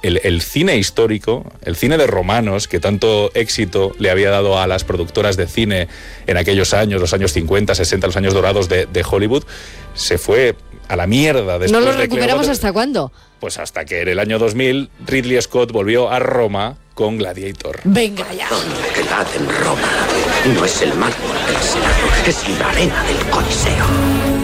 el cine histórico, el cine de romanos, que tanto éxito le había dado a las productoras de cine en aquellos años, los años 50, 60, los años dorados de Hollywood, se fue a la mierda después. ¿No lo de recuperamos Cleópatra. hasta cuándo? Pues hasta que en el año 2000 Ridley Scott volvió a Roma con Gladiator. Venga ya. Donde que late en Roma no es el mármol del Senado, es la arena del Coliseo.